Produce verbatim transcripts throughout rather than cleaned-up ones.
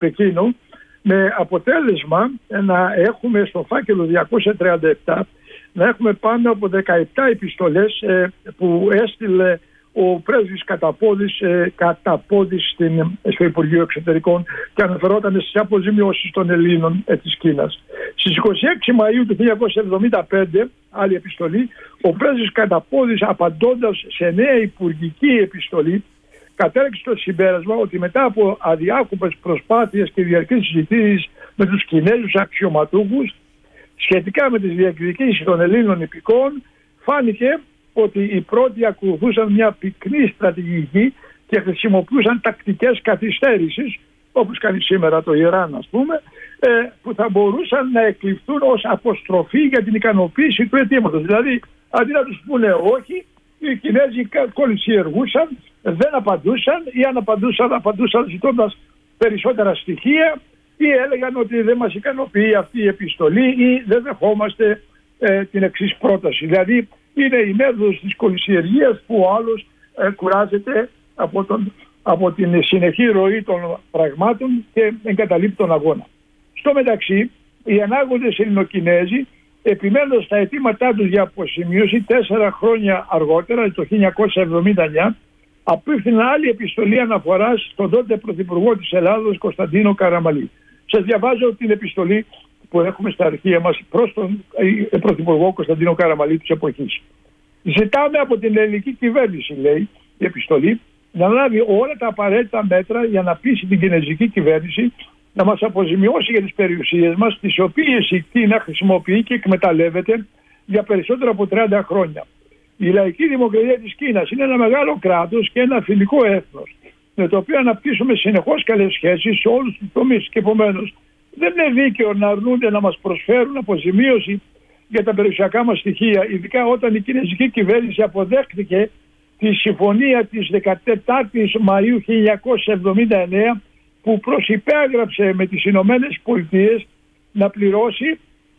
Πεκίνου, με αποτέλεσμα να έχουμε στο φάκελο διακόσια τριάντα επτά να έχουμε πάνω από δεκαεπτά επιστολές ε, που έστειλε ο πρέσβης Καταπόδης, ε, Καταπόδης στην, στο Υπουργείο Εξωτερικών και αναφερόταν στις αποζημιώσεις των Ελλήνων ε, της Κίνας. Στις είκοσι έξι Μαΐου του χίλια εννιακόσια εβδομήντα πέντε, άλλη επιστολή, ο πρέσβης Καταπόδης, απαντώντας σε νέα υπουργική επιστολή, κατέληξε στο συμπέρασμα ότι μετά από αδιάκοπες προσπάθειες και διαρκείς συζητήσεις με τους Κινέζους αξιωματούχους σχετικά με τις διεκδικήσεις των Ελλήνων υπηκόων, φάνηκε ότι οι πρώτοι ακολουθούσαν μια πυκνή στρατηγική και χρησιμοποιούσαν τακτικές καθυστέρησης, όπως κάνει σήμερα το Ιράν ας πούμε, που θα μπορούσαν να εκλειφθούν ως αποστροφή για την ικανοποίηση του αιτήματος. Δηλαδή, αντί να τους πούνε όχι, οι Κινέζοι κολυσιεργούσαν, δεν απαντούσαν ή αν απαντούσαν, απαντούσαν ζητώντας περισσότερα στοιχεία ή έλεγαν ότι δεν μας ικανοποιεί αυτή η επιστολή ή δεν δεχόμαστε ε, την εξής πρόταση. Δηλαδή είναι η μέθοδος της κολυσιεργίας που ο άλλος ε, κουράζεται από, τον, από την συνεχή ροή των πραγμάτων και εγκαταλείπει τον αγώνα. Στο μεταξύ, οι ανάγοντες Ελληνοκινέζοι, επιμένοντας στα αιτήματά τους για αποσημείωση τέσσερα χρόνια αργότερα, το χίλια εννιακόσια εβδομήντα εννιά, απίφθηναν άλλη επιστολή αναφοράς στον τότε Πρωθυπουργό της Ελλάδος, Κωνσταντίνο Καραμανλή. Σας διαβάζω την επιστολή που έχουμε στα αρχεία μας προς τον Πρωθυπουργό Κωνσταντίνο Καραμανλή της εποχής. Ζητάμε από την ελληνική κυβέρνηση, λέει η επιστολή, να λάβει όλα τα απαραίτητα μέτρα για να πείσει την κινέζικη κυβέρνηση να μας αποζημιώσει για τις περιουσίες μας, τις οποίες η Κίνα χρησιμοποιεί και εκμεταλλεύεται για περισσότερο από τριάντα χρόνια. Η λαϊκή δημοκρατία της Κίνας είναι ένα μεγάλο κράτος και ένα φιλικό έθνος, με το οποίο αναπτύσσουμε συνεχώς καλές σχέσεις σε όλους τους τομείς. Και επομένως δεν είναι δίκαιο να αρνούνται να μας προσφέρουν αποζημίωση για τα περιουσιακά μας στοιχεία, ειδικά όταν η κινέζικη κυβέρνηση αποδέχτηκε τη συμφωνία της δεκατετάρτης Μαΐου χίλια εννιακόσια εβδομήντα εννέα που προσυπέγραψε με τις Ηνωμένες Πολιτείες να πληρώσει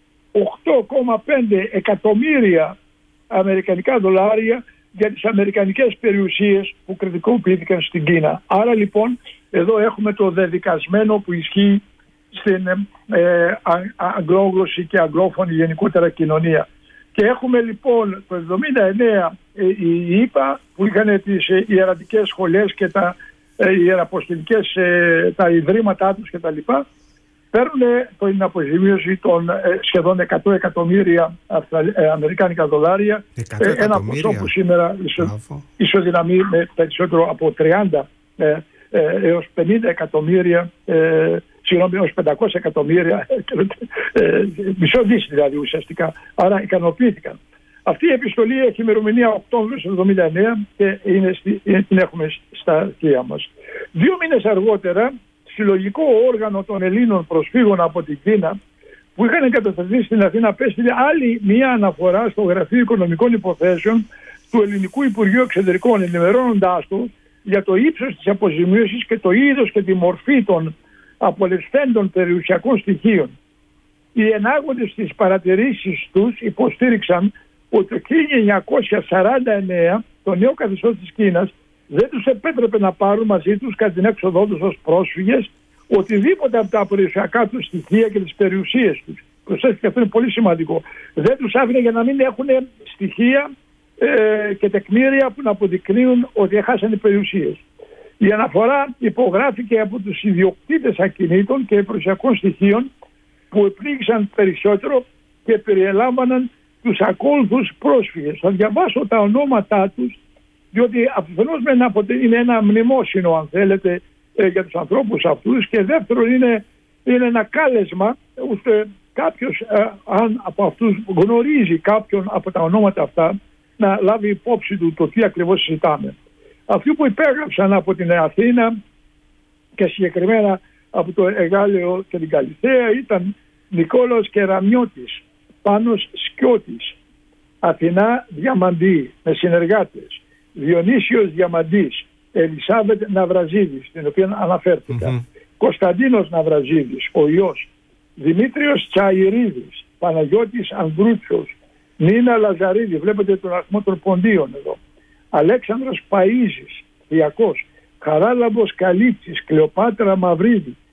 οκτώ κόμμα πέντε εκατομμύρια αμερικανικά δολάρια για τις αμερικανικές περιουσίες που κρατικοποιήθηκαν στην Κίνα. Άρα λοιπόν εδώ έχουμε το δεδικασμένο που ισχύει στην ε, αγγλόγλωση και αγγλόφωνη γενικότερα κοινωνία. Και έχουμε λοιπόν το χίλια εννιακόσια εβδομήντα εννέα ε, οι ΙΠΑ που είχαν τις ε, ιερατικές σχολές και τα ε, ιεραποστηλικές ε, τα ιδρύματά τους κτλ. Παίρνουν την αποζημίωση των ε, σχεδόν εκατό εκατομμύρια ε, αμερικάνικα δολάρια, ε, ένα ποσό που σήμερα ισο, ισοδυναμεί με περισσότερο από τριάντα ε, ε, έως πενήντα εκατομμύρια, ε, συγγνώμη, έως πεντακόσια εκατομμύρια, ε, ε, μισό δις δηλαδή ουσιαστικά. Άρα ικανοποιήθηκαν. Αυτή η επιστολή έχει ημερομηνία Οκτώβριο του εβδομήντα εννέα και είναι στη, την έχουμε στα αρχεία μας. Δύο μήνες αργότερα, συλλογικό όργανο των Ελλήνων προσφύγων από την Κίνα που είχαν εγκατασταθεί στην Αθήνα απέστειλε άλλη μία αναφορά στο Γραφείο Οικονομικών Υποθέσεων του Ελληνικού Υπουργείου Εξωτερικών, ενημερώνοντάς του για το ύψος της αποζημίωσης και το είδος και τη μορφή των απολεσθέντων περιουσιακών στοιχείων. Οι ενάγοντες στις παρατηρήσεις τους υποστήριξαν ότι το χίλια εννιακόσια σαράντα εννέα το νέο καθεστώς της Κίνας δεν τους επέτρεπε να πάρουν μαζί τους κατά την έξοδό τους ως πρόσφυγες οτιδήποτε από τα περιουσιακά τους στοιχεία και τις περιουσίες τους. Προσέξτε, αυτό είναι πολύ σημαντικό. Δεν τους άφηνε για να μην έχουν στοιχεία ε, και τεκμήρια που να αποδεικνύουν ότι έχασαν οι περιουσίες. Η αναφορά υπογράφηκε από τους ιδιοκτήτες ακινήτων και περιουσιακών στοιχείων που επλήγησαν περισσότερο και περιελάμβαναν τους ακόλουθους πρόσφυγες. Θα διαβάσω τα ονόματά τους, διότι αφενός είναι ένα μνημόσυνο, αν θέλετε, για τους ανθρώπους αυτούς, και δεύτερον είναι, είναι ένα κάλεσμα ώστε κάποιος, αν από αυτούς γνωρίζει κάποιον από τα ονόματα αυτά, να λάβει υπόψη του το τι ακριβώς συζητάμε. Αυτοί που υπέγραψαν από την Αθήνα και συγκεκριμένα από το Εγάλεο και την Καλυθέα ήταν Νικόλαος Κεραμιώτης, Πάνος Σκιώτης, Αθηνά Διαμαντή με συνεργάτες, Διονύσιος Διαμαντής, Ελισάβετ Ναυραζίδης, την οποία αναφέρθηκα, mm-hmm. Κωνσταντίνος Ναυραζίδης, ο ιός, Δημήτριος Τσαϊρίδης, Παναγιώτης Ανδρούτσος, Νίνα Λαζαρίδη, βλέπετε τον αριθμό των ποντίων εδώ, Αλέξανδρος Παΐζης, Διακός, Χαράλαμπος Καλίτσης, Κλεοπάτρα Μαυρίδη,